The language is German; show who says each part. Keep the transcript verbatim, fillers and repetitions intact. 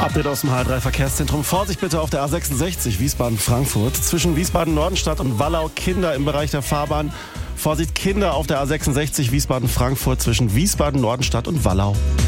Speaker 1: Update aus dem H drei Verkehrszentrum. Vorsicht bitte auf der A sechsundsechzig Wiesbaden-Frankfurt. Zwischen Wiesbaden-Nordenstadt und Wallau Kinder im Bereich der Fahrbahn. Vorsicht, Kinder auf der A sechsundsechzig Wiesbaden-Frankfurt zwischen Wiesbaden-Nordenstadt und Wallau.